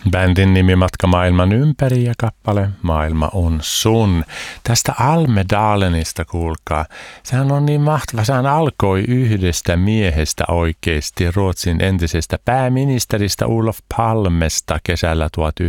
Bändin nimi Matka maailman ympäri ja kappale Maailma on sun. Tästä Almedalenista kuulkaa. Sehän on niin mahtava. Sehän alkoi yhdestä miehestä oikeasti, Ruotsin entisestä pääministeristä Olof Palmesta kesällä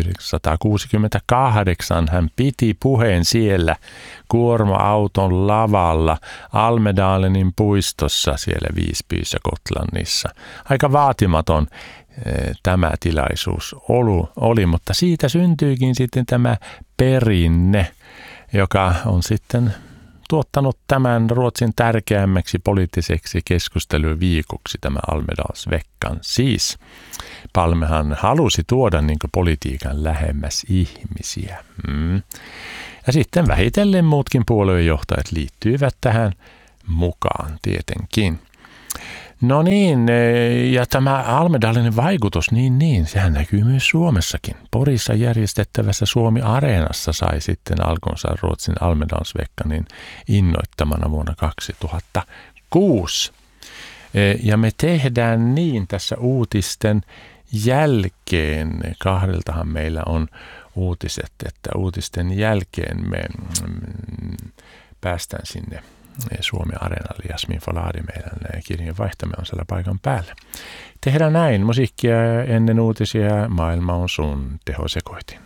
1968. Hän piti puheen siellä kuorma-auton lavalla Almedalenin puistossa siellä Visbyssä Gotlannissa. Aika vaatimaton tämä tilaisuus oli, mutta siitä syntyikin sitten tämä perinne, joka on sitten tuottanut tämän Ruotsin tärkeämmäksi poliittiseksi keskusteluviikoksi, tämä Almedalsveckan. Siis Palmehan halusi tuoda niin kuin politiikan lähemmäs ihmisiä. Ja sitten vähitellen muutkin puoluejohtajat liittyivät tähän mukaan tietenkin. No niin, ja tämä Almedalenin vaikutus, sehän näkyy myös Suomessakin. Porissa järjestettävässä Suomi-areenassa sai sitten alkunsa Ruotsin Almedalsveckanin innoittamana vuonna 2006. Ja me tehdään niin tässä uutisten jälkeen. Kahdeltahan meillä on uutiset, että uutisten jälkeen me päästään sinne Suomi-areenalle. Jasmin Faladi, meidän kirjeenvaihtamme, on siellä paikan päällä. Tehdään näin. Musiikkia ennen uutisia. Maailma on sun. Tehosekoitin.